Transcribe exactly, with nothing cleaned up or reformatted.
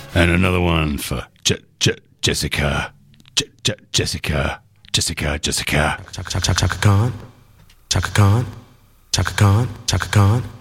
And another one for Je- Je- Jessica. Je- Je- Jessica. Jessica. Jessica. Chaka Chaka Chaka Khan. Chaka Khan. Chaka Khan. Chaka Khan.